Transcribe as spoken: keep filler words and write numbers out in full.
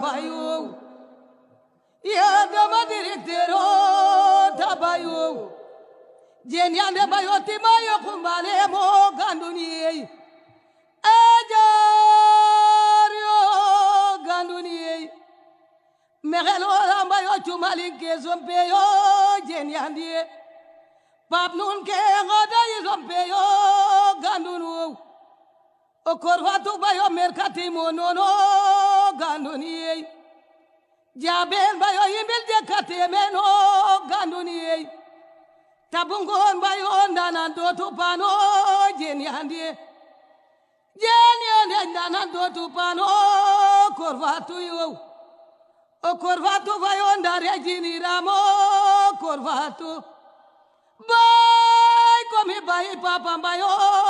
bayo ya dama directero tabayo jeniande bayo timayo kumbale mo ganduni ajario ganduni mexelo bayo chumali kezompeyo jeniande pap nun ke ngoda yizompeyo gandunu o korvatu bayo merkati monono ganduni jabel bayo yimbil de katemeno ganduni tabungon bayo ndana dotu pano jeni handi jeni handi ndana dotu pano korvatu yo o korvatu bayo ndare jini ramo korvatu bay komi bay papa bayo